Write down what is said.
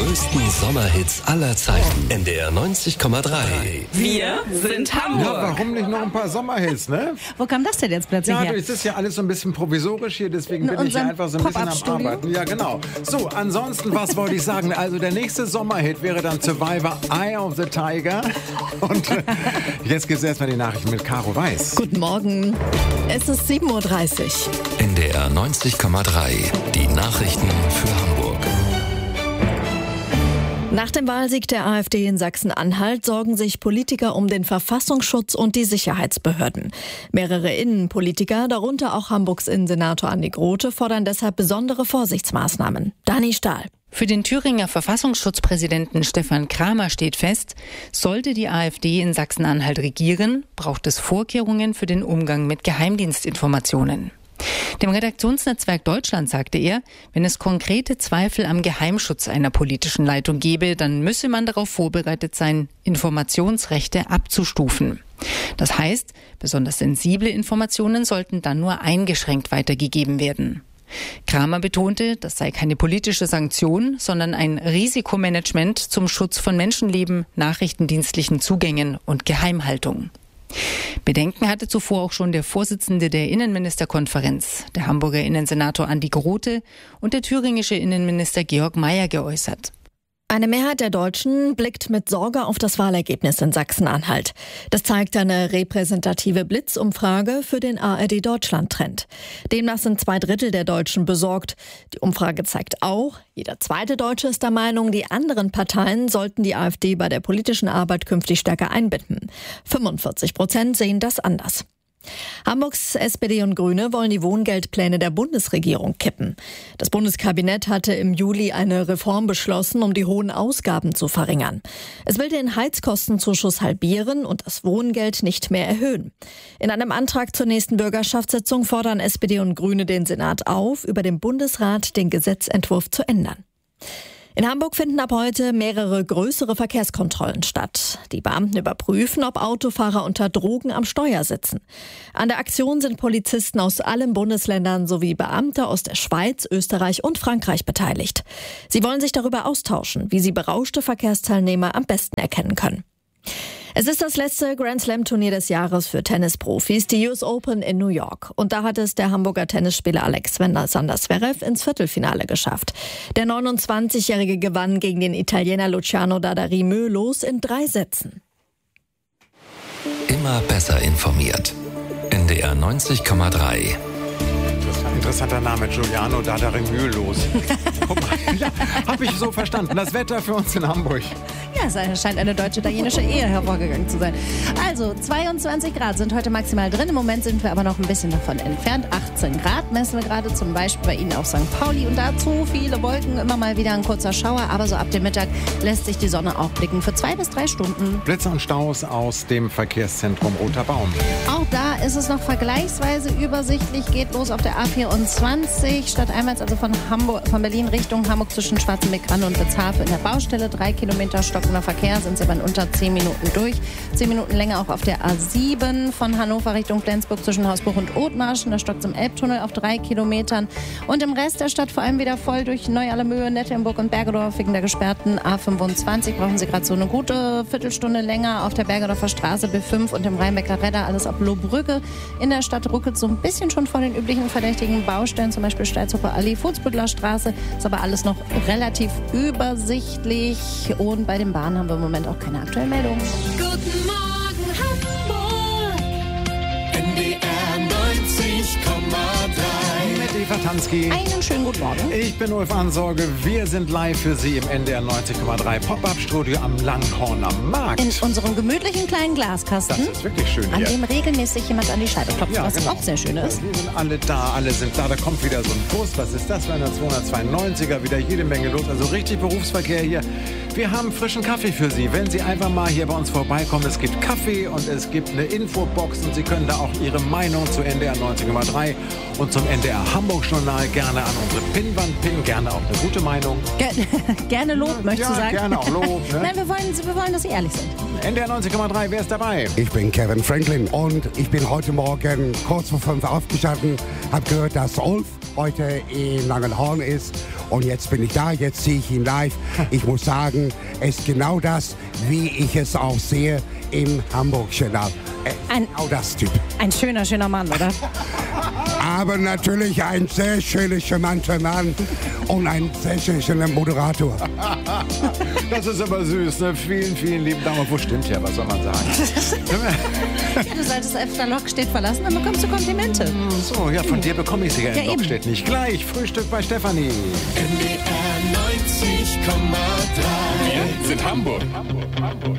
größten Sommerhits aller Zeiten. NDR 90,3. Wir sind Hamburg. Ja, warum nicht noch ein paar Sommerhits, ne? Wo kam das denn jetzt plötzlich Ja, her? es ist ja alles so ein bisschen provisorisch hier, deswegen bin ich ja einfach so ein bisschen am Arbeiten. Ja, genau. So, ansonsten, was wollte ich sagen? Also der nächste Sommerhit wäre dann Survivor, Eye of the Tiger. Und jetzt gibt es erstmal die Nachrichten mit Caro Weiß. Guten Morgen. Es ist 7:30 Uhr. NDR 90,3. Die Nachrichten für Hamburg. Nach dem Wahlsieg der AfD in Sachsen-Anhalt sorgen sich Politiker um den Verfassungsschutz und die Sicherheitsbehörden. Mehrere Innenpolitiker, darunter auch Hamburgs Innensenator Andi Grote, fordern deshalb besondere Vorsichtsmaßnahmen. Dani Stahl. Für den Thüringer Verfassungsschutzpräsidenten Stefan Kramer steht fest, sollte die AfD in Sachsen-Anhalt regieren, braucht es Vorkehrungen für den Umgang mit Geheimdienstinformationen. Dem Redaktionsnetzwerk Deutschland sagte er, wenn es konkrete Zweifel am Geheimschutz einer politischen Leitung gebe, dann müsse man darauf vorbereitet sein, Informationsrechte abzustufen. Das heißt, besonders sensible Informationen sollten dann nur eingeschränkt weitergegeben werden. Kramer betonte, das sei keine politische Sanktion, sondern ein Risikomanagement zum Schutz von Menschenleben, nachrichtendienstlichen Zugängen und Geheimhaltung. Bedenken hatte zuvor auch schon der Vorsitzende der Innenministerkonferenz, der Hamburger Innensenator Andi Grote und der thüringische Innenminister Georg Mayer geäußert. Eine Mehrheit der Deutschen blickt mit Sorge auf das Wahlergebnis in Sachsen-Anhalt. Das zeigt eine repräsentative Blitzumfrage für den ARD-Deutschland-Trend. Demnach sind 2/3 der Deutschen besorgt. Die Umfrage zeigt auch, jeder zweite Deutsche ist der Meinung, die anderen Parteien sollten die AfD bei der politischen Arbeit künftig stärker einbinden. 45% sehen das anders. Hamburgs SPD und Grüne wollen die Wohngeldpläne der Bundesregierung kippen. Das Bundeskabinett hatte im Juli eine Reform beschlossen, um die hohen Ausgaben zu verringern. Es will den Heizkostenzuschuss halbieren und das Wohngeld nicht mehr erhöhen. In einem Antrag zur nächsten Bürgerschaftssitzung fordern SPD und Grüne den Senat auf, über den Bundesrat den Gesetzentwurf zu ändern. In Hamburg finden ab heute mehrere größere Verkehrskontrollen statt. Die Beamten überprüfen, ob Autofahrer unter Drogen am Steuer sitzen. An der Aktion sind Polizisten aus allen Bundesländern sowie Beamte aus der Schweiz, Österreich und Frankreich beteiligt. Sie wollen sich darüber austauschen, wie sie berauschte Verkehrsteilnehmer am besten erkennen können. Es ist das letzte Grand-Slam-Turnier des Jahres für Tennisprofis, die US Open in New York. Und da hat es der Hamburger Tennisspieler Alexander Zverev ins Viertelfinale geschafft. Der 29-Jährige gewann gegen den Italiener Luciano Dadari mühelos in 3 Sätzen. Immer besser informiert. NDR 90,3. Interessanter Name, Giuliano Dadari mühelos. Guck mal, ja, hab ich so verstanden. Das Wetter für uns in Hamburg. Ja, es scheint eine deutsche-italienische Ehe hervorgegangen zu sein. Also 22 Grad sind heute maximal drin. Im Moment sind wir aber noch ein bisschen davon entfernt. 18 Grad messen wir gerade zum Beispiel bei Ihnen auf St. Pauli. Und dazu viele Wolken, immer mal wieder ein kurzer Schauer. Aber so ab dem Mittag lässt sich die Sonne auch blicken für 2 bis 3 Stunden. Blitze und Staus aus dem Verkehrszentrum Roter Baum. Auch da ist es noch vergleichsweise übersichtlich. Geht los auf der A24 stadteinwärts, also von Berlin Richtung Hamburg zwischen Schwarzenbeck-Rande und Witzhafe in der Baustelle. 3 Kilometer stockender Verkehr, sind sie aber in unter 10 Minuten durch. 10 Minuten länger auch auf der A7 von Hannover Richtung Flensburg zwischen Hausbruch und Othmarschen. Da stockt es im Elbtunnel auf 3 Kilometern. Und im Rest der Stadt vor allem wieder voll durch Neu-Allermöhe, Nettelnburg und Bergedorf. Wegen der gesperrten A25 brauchen sie gerade so eine gute Viertelstunde länger auf der Bergedorfer Straße B5 und im Rheinbecker Redder alles ab Lohbrügge. In der Stadt ruckelt so ein bisschen schon vor den üblichen verdächtigen Baustellen, zum Beispiel Steilzucker Allee, Fußbüttler Straße. Ist aber alles noch relativ übersichtlich. Und bei den Bahnen haben wir im Moment auch keine aktuellen Meldungen. Guten Morgen Hamburg. NDR 90,3. Mit Eva Tansky. Einen schönen guten Morgen. Ich bin Ulf Ansorge. Wir sind live für Sie im NDR 90,3 Pop-Up-Studio am Langhorn am Markt. In unserem gemütlichen kleinen Glaskasten, Das ist wirklich schön an hier. dem regelmäßig jemand an die Scheibe klopft, Ja, was genau. auch sehr schön ist. Wir sind alle da, alle sind da. Da kommt wieder so ein Bus. Was ist das für eine 292er? Wieder jede Menge los. Also richtig Berufsverkehr hier. Wir haben frischen Kaffee für Sie. Wenn Sie einfach mal hier bei uns vorbeikommen, es gibt Kaffee und es gibt eine Infobox und Sie können da auch Ihre Meinung zu NDR 90,3 und zum NDR Hamburg-Journal gerne an unsere Pinnwand pinnen. Gerne auch eine gute Meinung. Gerne Lob, möchtest du sagen? Gerne auch Lob. Ne? Nein, wir wollen, dass Sie ehrlich sind. NDR 90,3, wer ist dabei? Ich bin Kevin Franklin und ich bin heute Morgen kurz vor 5 aufgestanden, habe gehört, dass Ulf heute in Langenhorn ist Und jetzt bin ich da, jetzt sehe ich ihn live. Ich muss sagen, es ist genau das, wie ich es auch sehe im Hamburg-Journal. Genau das Typ. Ein schöner Mann, oder? Aber natürlich ein sehr schöner, charmanter Mann und ein sehr schöner Moderator. Das ist aber süß, ne? Vielen lieben Dank. Wo stimmt ja, was soll man sagen? Du solltest öfter Lockstedt verlassen, dann bekommst du Komplimente. So, ja, von dir bekomme ich sie ja in eben. Lockstedt nicht. Gleich, Frühstück bei Stefanie. NDR 90,3. Wir sind Hamburg.